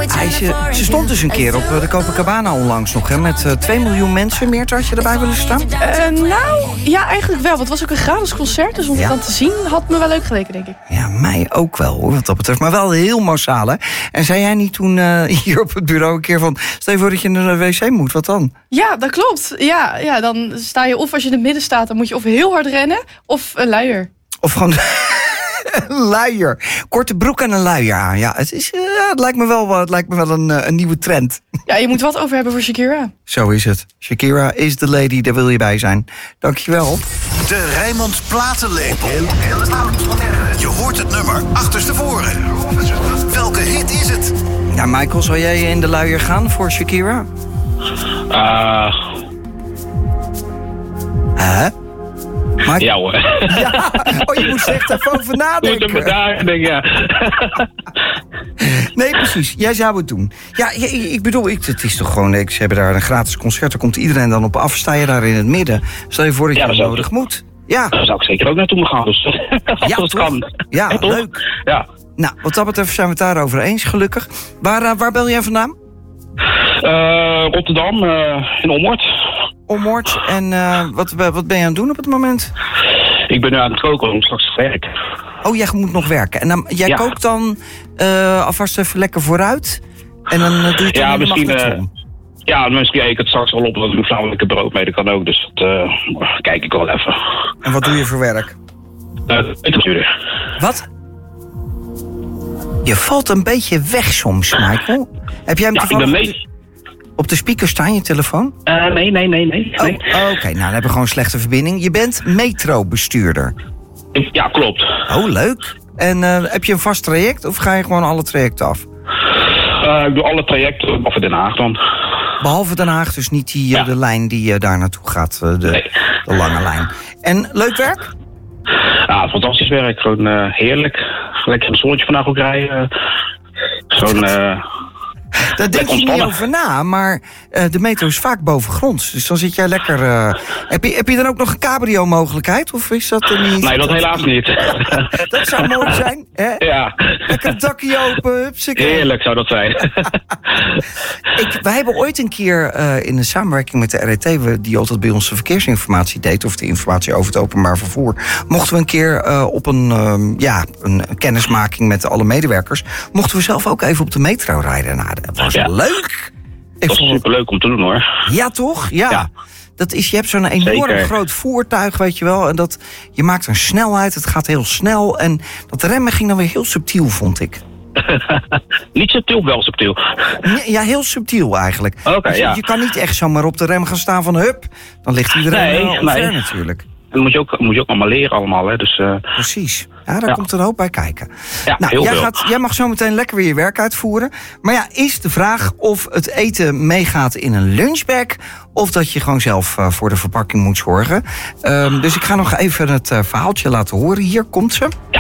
Ze stond dus een keer op de Copacabana onlangs nog, hè, met 2 miljoen mensen. Meerte, had je erbij willen staan? Nou, ja, eigenlijk wel. Want het was ook een gratis concert, dus om het dan te zien had me wel leuk geleken, denk ik. Ja, mij ook wel, hoor, wat dat betreft. Maar wel heel massaal, hè? En zei jij niet toen hier op het bureau een keer van... stel je voor dat je naar de wc moet, wat dan? Ja, dat klopt. Ja, dan sta je of als je in het midden staat... dan moet je of heel hard rennen, of een luier. Of gewoon een luier. Korte broek en een luier aan. Ja, het lijkt me wel een nieuwe trend. Ja, je moet wat over hebben voor Shakira. Zo is het. Shakira is the lady, daar wil je bij zijn. Dankjewel. De Rijnmond Platenlepel. Je hoort het nummer achterstevoren. Welke hit is het? Ja, Michael, zou jij in de luier gaan voor Shakira? Hè? Ja hoor. Ja? Oh, je moest echt even over nadenken. Je moet er nadenken, ja. Nee, precies. Jij zou het doen. Ja, ik bedoel, het is toch gewoon... Ze hebben daar een gratis concert, daar komt iedereen dan op af. Sta je daar in het midden? Stel je voor dat je dat nodig moet. Ja. Daar zou ik zeker ook naartoe gaan. Dus. Ja, dat kan. Ja, ja, leuk. Ja. Nou, wat dat betreft zijn we het daarover eens, gelukkig. Waar bel jij vandaan? Rotterdam, in Ommoord. Ommoord. En wat ben je aan het doen op het moment? Ik ben nu aan het koken om straks te werken. Oh, jij moet nog werken. En dan, jij kookt dan alvast even lekker vooruit? En dan doe je het dan in de magnetron? Ja, misschien eet ik het straks al op, want ik doe flauw lekker brood mee, dat kan ook. Dus dat kijk ik wel even. En wat doe je voor werk? Bestuurder. Wat? Je valt een beetje weg soms, Michael. Heb jij hem toevallig op de speaker staan, je telefoon? Nee. Oh, oké, nou, dan hebben we gewoon een slechte verbinding. Je bent metrobestuurder. Ja, klopt. Oh, leuk. En heb je een vast traject of ga je gewoon alle trajecten af? Ik doe alle trajecten, behalve Den Haag dan. Behalve Den Haag, dus niet de lijn die daar naartoe gaat, de lange lijn. En leuk werk? Ja, fantastisch werk. Gewoon heerlijk. Lekker een zonnetje vandaag ook rijden. Daar denk je niet over na, maar de metro is vaak bovengronds. Dus dan zit jij lekker... Heb je dan ook nog een cabrio-mogelijkheid? Of is dat er niet? Nee, dat helaas niet. Dat zou mooi zijn, hè? Ja. Lekker het dakje open, hupsakee. Heerlijk zou dat zijn. Wij hebben ooit een keer in een samenwerking met de RET... die altijd bij ons de verkeersinformatie deed... of de informatie over het openbaar vervoer... mochten we een keer op een kennismaking met alle medewerkers... mochten we zelf ook even op de metro rijden. Nou, dat was leuk. Dat was superleuk om te doen, hoor. Ja, toch? Ja. Je hebt zo'n enorm groot voertuig, weet je wel. En je maakt een snelheid, het gaat heel snel. En dat remmen ging dan weer heel subtiel, vond ik. Niet subtiel, wel subtiel. Ja, heel subtiel eigenlijk. Okay, je kan niet echt zomaar op de rem gaan staan van hup. Dan ligt iedereen ver natuurlijk. En dat moet je ook allemaal leren allemaal, hè. Dus, precies. Ja, daar komt een hoop bij kijken. Ja, nou, jij mag zo meteen lekker weer je werk uitvoeren. Maar ja, is de vraag of het eten meegaat in een lunchbag... of dat je gewoon zelf voor de verpakking moet zorgen. Dus ik ga nog even het verhaaltje laten horen. Hier komt ze.